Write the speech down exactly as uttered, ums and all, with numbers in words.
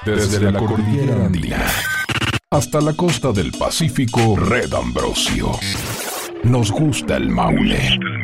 Desde la cordillera andina hasta la costa del Pacífico, Red Ambrosio. Nos gusta el Maule.